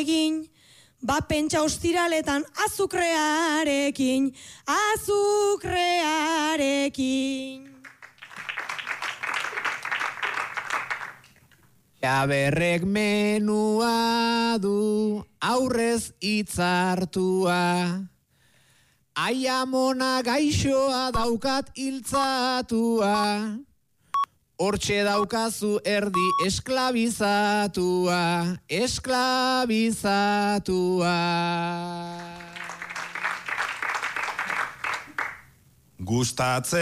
egin, ba pentsa ostiraletan azukrearekin, azukrearekin. Jaberrek menua du aurrez hitzartua, aiamona gaixoa daukat hiltzatua, hortxe daukazu erdi esklabizatua, esklabizatua. Gustatzen